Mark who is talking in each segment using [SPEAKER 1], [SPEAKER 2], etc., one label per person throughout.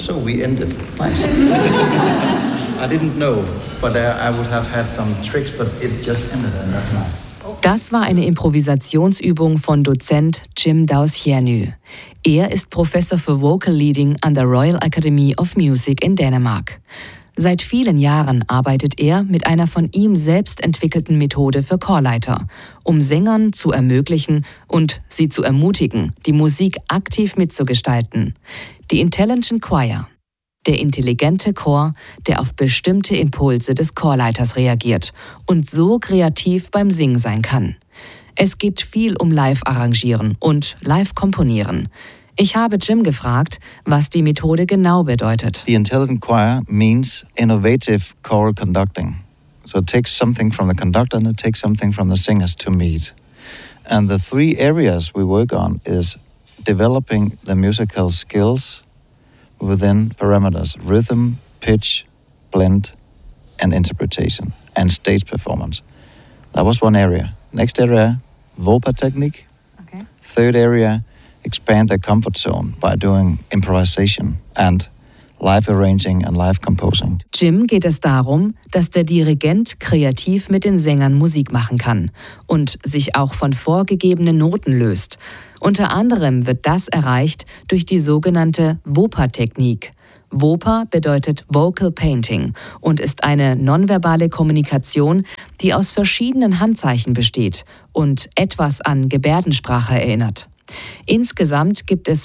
[SPEAKER 1] So we ended. Nice. I didn't know, but I would have had some tricks, but it just ended and that's nice.
[SPEAKER 2] Das war eine Improvisationsübung von Dozent Jim Daus-Hjerny. Er ist Professor für Vocal Leading an der Royal Academy of Music in Dänemark. Seit vielen Jahren arbeitet er mit einer von ihm selbst entwickelten Methode für Chorleiter, um Sängern zu ermöglichen und sie zu ermutigen, die Musik aktiv mitzugestalten. Die Intelligent Choir. Der intelligente Chor, der auf bestimmte Impulse des Chorleiters reagiert und so kreativ beim Singen sein kann. Es geht viel um Live-Arrangieren und Live-Komponieren. Ich habe Jim gefragt, was die Methode genau bedeutet.
[SPEAKER 1] The intelligent choir means innovative choral conducting. So it takes something from the conductor and it takes something from the singers to meet. And the three areas we work on is developing the musical skills within parameters: rhythm, pitch, blend, and interpretation, and stage performance. That was one area. Next area, Vopa technique.
[SPEAKER 2] Okay.
[SPEAKER 1] Third area, expand their comfort zone by doing improvisation and live arranging and live composing.
[SPEAKER 2] Jim geht es darum, dass der Dirigent kreativ mit den Sängern Musik machen kann und sich auch von vorgegebenen Noten löst. Unter anderem wird das erreicht durch die sogenannte Vopa-Technik. Vopa bedeutet Vocal Painting und ist eine nonverbale Kommunikation, die aus verschiedenen Handzeichen besteht und etwas an Gebärdensprache erinnert. Insgesamt gibt es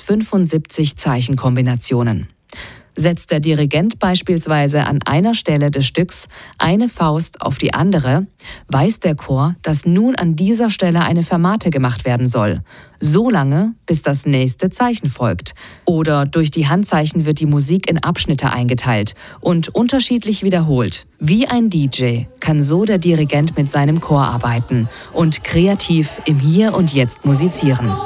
[SPEAKER 2] 75 Zeichenkombinationen. Setzt der Dirigent beispielsweise an einer Stelle des Stücks eine Faust auf die andere, weiß der Chor, dass nun an dieser Stelle eine Fermate gemacht werden soll. So lange, bis das nächste Zeichen folgt. Oder durch die Handzeichen wird die Musik in Abschnitte eingeteilt und unterschiedlich wiederholt. Wie ein DJ kann so der Dirigent mit seinem Chor arbeiten und kreativ im Hier und Jetzt musizieren.